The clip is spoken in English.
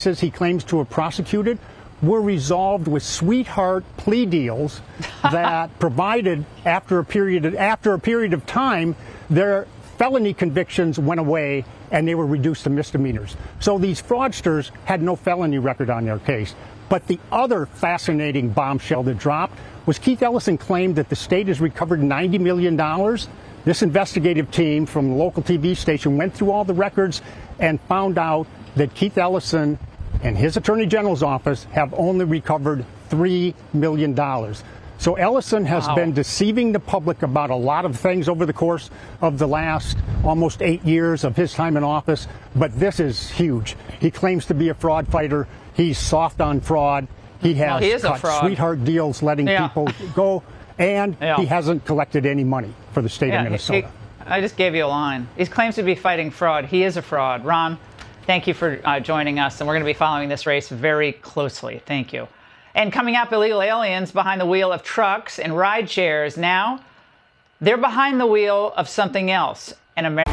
cases he claims to have prosecuted were resolved with sweetheart plea deals that provided after a period of time, their felony convictions went away and they were reduced to misdemeanors. So these fraudsters had no felony record on their case. But the other fascinating bombshell that dropped was Keith Ellison claimed that the state has recovered $90 million. This investigative team from the local TV station went through all the records and found out that Keith Ellison and his Attorney General's office have only recovered $3 million. So Ellison has been deceiving the public about a lot of things over the course of the last almost 8 years of his time in office, but this is huge. He claims to be a fraud fighter. He's soft on fraud. He has cut sweetheart deals letting people go, and he hasn't collected any money for the state of Minnesota. I just gave you a line. He claims to be fighting fraud. He is a fraud. Ron, thank you for joining us, and we're going to be following this race very closely. Thank you. And coming up, illegal aliens behind the wheel of trucks and ride shares. Now, they're behind the wheel of something else.